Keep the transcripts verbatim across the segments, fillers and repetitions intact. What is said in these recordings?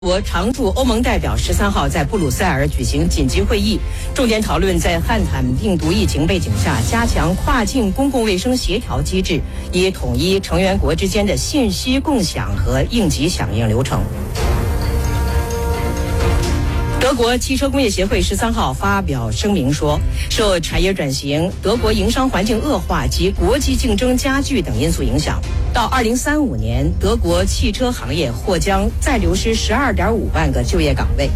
国常驻欧盟代表十三号在布鲁塞尔举行紧急会议，重点讨论在汉坦病毒疫情背景下加强跨境公共卫生协调机制，以统一成员国之间的信息共享和应急响应流程。德国汽车工业协会十三号发表声明说，受产业转型、德国营商环境恶化及国际竞争加剧等因素影响，到二零三五年，德国汽车行业或将再流失十二点五万个就业岗位。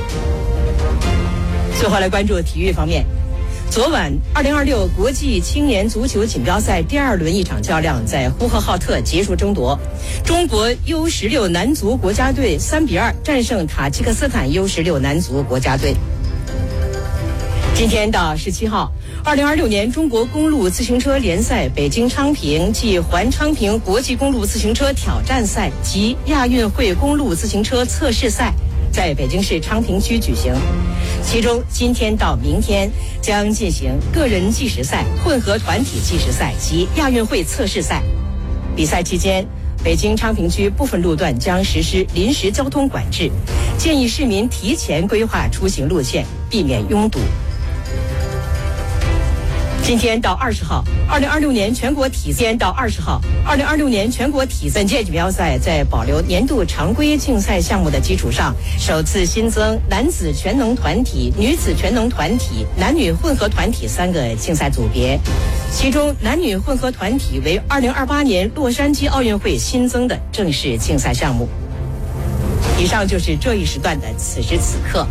最后来关注体育方面。昨晚，二零二六国际青年足球锦标赛第二轮一场较量在呼和浩特结束争夺，中国 U 十六 男足国家队三比二战胜塔吉克斯坦 U 十六 男足国家队。今天到十七号，二零二六年中国公路自行车联赛北京昌平暨环昌平国际公路自行车挑战赛及亚运会公路自行车测试赛在北京市昌平区举行，其中今天到明天将进行个人计时赛、混合团体计时赛及亚运会测试赛。比赛期间，北京昌平区部分路段将实施临时交通管制，建议市民提前规划出行路线，避免拥堵。今天到二十号，二零二六年全国体今天到二十号，二零二六年全国体本届锦标赛在保留年度常规竞赛项目的基础上，首次新增男子全能团体、女子全能团体、男女混合团体三个竞赛组别，其中男女混合团体为二零二八年洛杉矶奥运会新增的正式竞赛项目。以上就是这一时段的此时此刻。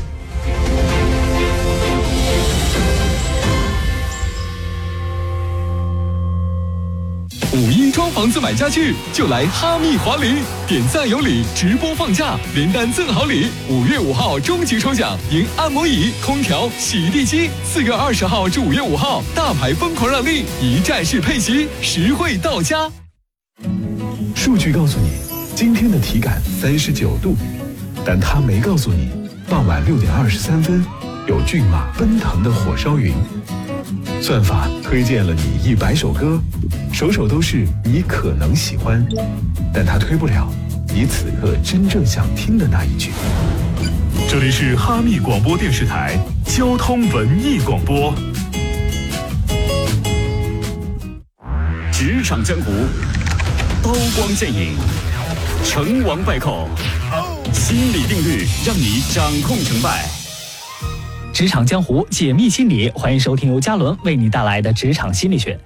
五一装房子买家具就来哈密华礼，点赞有礼，直播放价，连单赠好礼。五月五号终极抽奖，赢按摩椅、空调、洗地机。四月二十号至五月五号，大牌疯狂让利，一站式配席，实惠到家。 数据告诉你，今天的体感三十九度，但它没告诉你，傍晚六点二十三分，有骏马奔腾的火烧云。算法推荐了你一百首歌，首首都是你可能喜欢，但它推不了你此刻真正想听的那一句。 这里是哈密广播电视台交通文艺广播。职场江湖，刀光剑影，成王败寇，心理定律让你掌控成败。 职场江湖解密心理，欢迎收听由嘉伦为你带来的职场心理学。